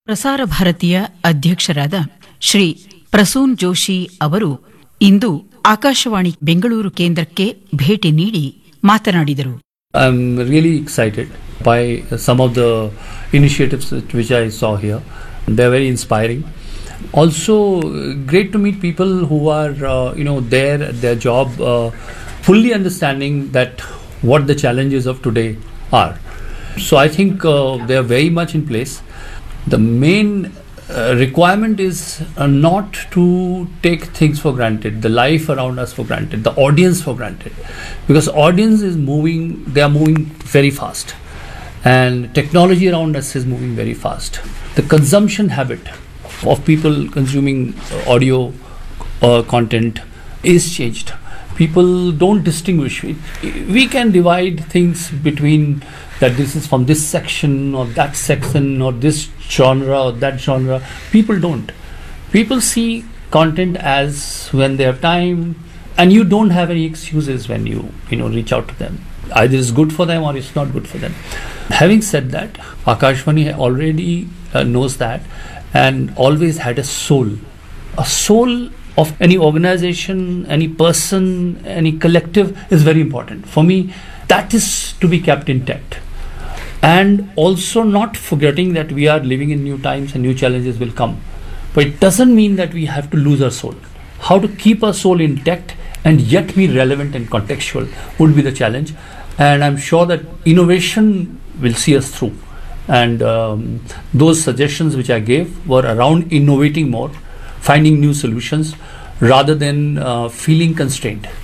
ಪ್ರಸಾರ ಭಾರತಿಯ ಅಧ್ಯಕ್ಷರಾದ ಶ್ರೀ ಪ್ರಸೂನ್ ಜೋಶಿ ಅವರು ಇಂದು ಆಕಾಶವಾಣಿ ಬೆಂಗಳೂರು ಕೇಂದ್ರಕ್ಕೆ ಭೇಟಿ ನೀಡಿ ಮಾತನಾಡಿದರು. I'm really excited by some of the initiatives which I saw here. They're very inspiring. Also, great to meet people who are, there at their job, fully understanding that what the challenges of today are. So I think they are very much in place. The main requirement is not to take things for granted, the life around us for granted, the audience for granted, because audience is moving, they are moving very fast, and technology around us is moving very fast. The consumption habit of people consuming audio content is changed. People don't distinguish. We can divide things between that this is from this section or that section or this genre or that genre. People don't. People see content as when they have time, and you don't have any excuses when you reach out to them. Either it's good for them or it's not good for them. Having said that, Akashvani already knows that and always had a soul. A soul of any organization, any person, any collective is very important. For me, that is to be kept intact. And also not forgetting that we are living in new times and new challenges will come. But it doesn't mean that we have to lose our soul. How to keep our soul intact and yet be relevant and contextual would be the challenge. And I'm sure that innovation will see us through. And those suggestions which I gave were around innovating more, finding new solutions rather than feeling constrained.